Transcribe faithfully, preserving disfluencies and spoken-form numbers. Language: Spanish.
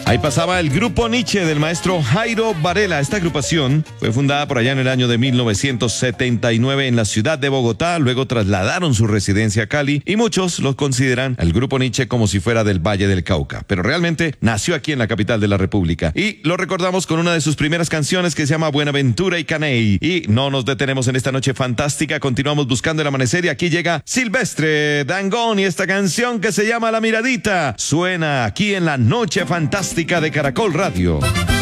Ahí pasaba el grupo Nietzsche del maestro Jairo Varela. Esta agrupación fue fundada por allá en el año de mil novecientos setenta y nueve en la ciudad de Bogotá. Luego trasladaron su residencia a Cali y muchos los consideran al grupo Nietzsche como si fuera del Valle del Cauca. Pero realmente nació aquí en la capital de la República. Y lo recordamos con una de sus primeras canciones que se llama Buenaventura y Caney. Y no nos detenemos en esta noche fantástica. Continuamos buscando el amanecer y aquí llega Silvestre Dangond y esta canción que se llama La Miradita. Suena aquí en la noche fantástica de Caracol Radio.